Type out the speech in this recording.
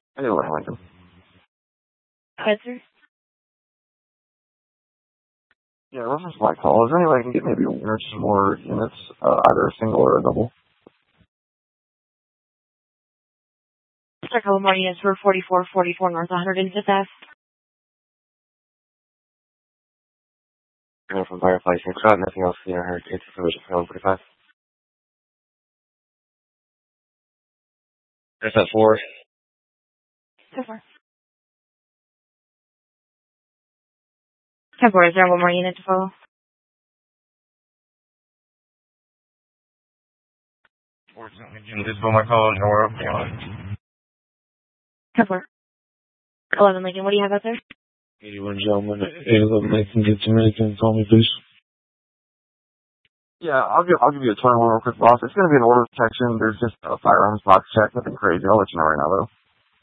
Anyway, Lincoln. Hi, sir. Yeah, this is my call. Is there any way I can get maybe one or two more units, either a single or a double? Just a couple more units for 4444 North 105th Ave. From Firefly 6 out, nothing else in her case information for 145. There's that 4. So far. 10-4, is there one more unit to follow? 14, my call, Nora, beyond. 10-4. 11 Lincoln, what do you have out there? 81 gentlemen, 811 Lincoln, get to me, can call me please. Yeah, I'll give you a turn real quick, boss. It's going to be an order protection. There's just a firearms box check, nothing crazy. I'll let you know right now, though.